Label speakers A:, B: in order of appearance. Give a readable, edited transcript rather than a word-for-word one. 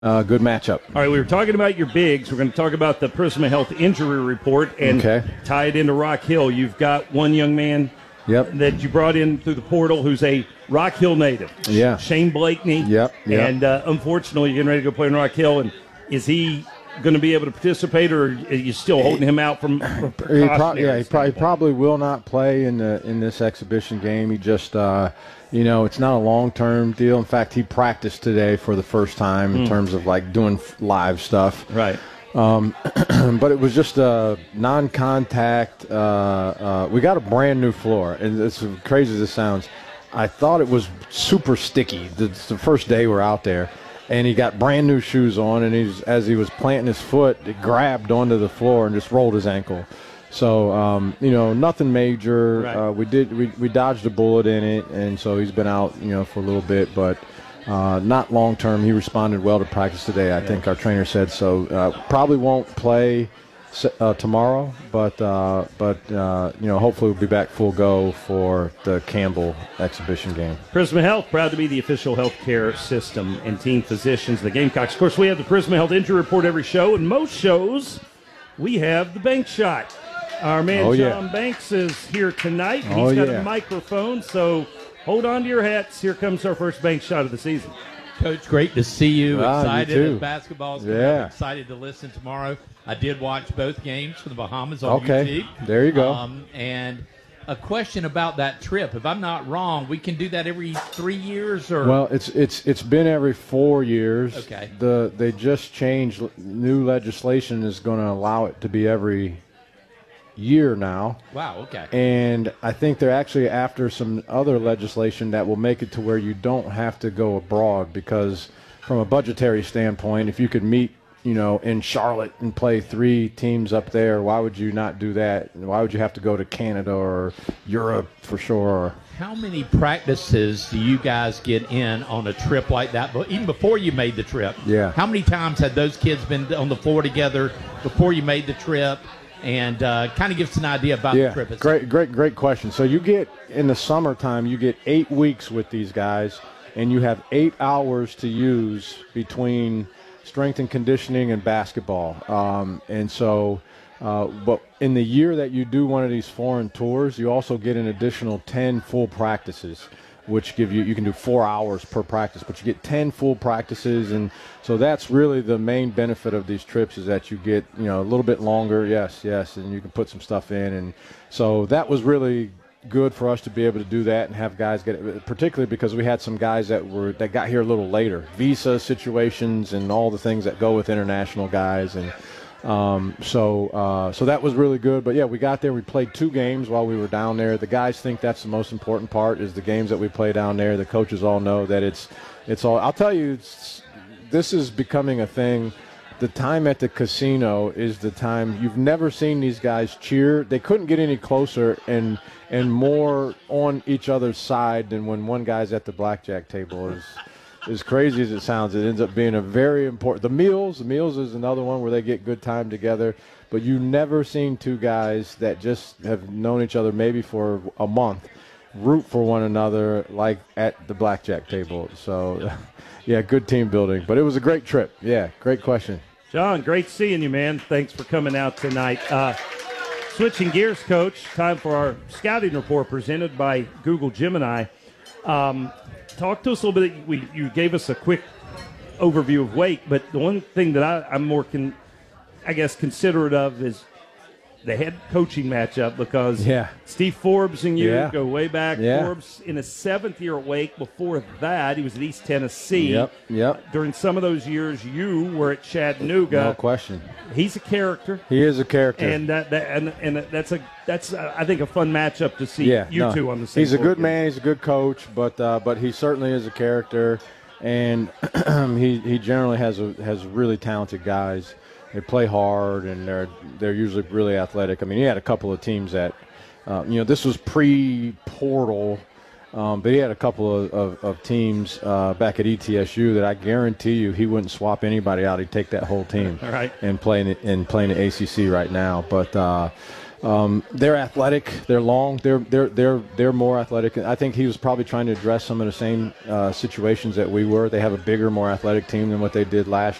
A: Good matchup.
B: All right, we were talking about your bigs. We're going to talk about the Prisma Health injury report and tie it into Rock Hill. You've got one young man that you brought in through the portal who's a Rock Hill native.
A: Yeah.
B: Shane Blakeney.
A: Yep.
B: And unfortunately, you're getting ready to go play in Rock Hill. And is he going to be able to participate, or are you still holding him out from
A: he probably will not play in this exhibition game. He just it's not a long-term deal. In fact, he practiced today for the first time in terms of like doing live stuff.
B: Right.
A: But it was just a non-contact. We got a brand new floor, and it's crazy as this sounds. I thought it was super sticky the first day we're out there, and he got brand new shoes on, and as he was planting his foot, it grabbed onto the floor and just rolled his ankle. So nothing major.
B: Right.
A: We dodged a bullet in it, and so he's been out for a little bit, but not long term. He responded well to practice today. I think our trainer said so. Probably won't play tomorrow, but hopefully we'll be back full go for the Campbell exhibition game.
B: Prisma Health, proud to be the official healthcare system and team physicians of the Gamecocks. Of course, we have the Prisma Health injury report every show, and most shows we have the bank shot. Our man John Banks is here tonight. He's got a microphone, so hold on to your hats. Here comes our first bank shot of the season.
C: Coach, great to see you. Excited
A: you
C: as basketball's coming up. Excited to listen tomorrow. I did watch both games from the Bahamas on YouTube.
A: There you go.
C: And a question about that trip. If I'm not wrong, we can do that every 3 years, or
A: well, it's been every 4 years.
C: Okay.
A: They just changed. New legislation is going to allow it to be every year now.
C: Wow, okay.
A: And I think they're actually after some other legislation that will make it to where you don't have to go abroad, because from a budgetary standpoint, if you could meet, in Charlotte and play 3 teams up there, why would you not do that? Why would you have to go to Canada or Europe for sure?
C: How many practices do you guys get in on a trip like that? But even before you made the trip, how many times had those kids been on the floor together before you made the trip? And kind of gives us an idea about the trip itself.
A: Great question. So you get, in the summertime, you get 8 weeks with these guys, and you have 8 hours to use between strength and conditioning and basketball. But in the year that you do one of these foreign tours, you also get an additional 10 full practices, which you can do 4 hours per practice, but you get 10 full practices. And so that's really the main benefit of these trips, is that you get, a little bit longer. Yes. And you can put some stuff in. And so that was really good for us to be able to do that and have guys get it, particularly because we had some guys that got here a little later, visa situations and all the things that go with international guys. And so that was really good. But we got there. We played 2 games while we were down there. The guys think that's the most important part, is the games that we play down there. The coaches all know that it's all. I'll tell you, this is becoming a thing. The time at the casino is the time. You've never seen these guys cheer. They couldn't get any closer and more on each other's side than when one guy's at the blackjack table. As crazy as it sounds, it ends up being a very important. The meals is another one where they get good time together. But you've never seen 2 guys that just have known each other maybe for a month root for one another like at the blackjack table. So, good team building. But it was a great trip. Yeah, great question.
B: John, great seeing you, man. Thanks for coming out tonight. Switching gears, Coach, time for our scouting report presented by Google Gemini. Talk to us a little bit. You gave us a quick overview of Wake, but the one thing that I'm more, considerate of is the head coaching matchup, because Steve Forbes and you go way back. Forbes in his 7th year at Wake. Before that, he was at East Tennessee.
A: Yep.
B: During some of those years, you were at Chattanooga.
A: No question.
B: He's a character.
A: He is a character,
B: and that's I think a fun matchup to see two on the same.
A: He's a good man. He's a good coach, but he certainly is a character, and he generally has really talented guys. They play hard, and they're usually really athletic. I mean, he had a couple of teams that, this was pre-portal, but he had a couple of teams back at ETSU that I guarantee you he wouldn't swap anybody out. He'd take that whole team
B: right.
A: and play in the ACC right now. But They're athletic. They're long. They're more athletic. I think he was probably trying to address some of the same situations that we were. They have a bigger, more athletic team than what they did last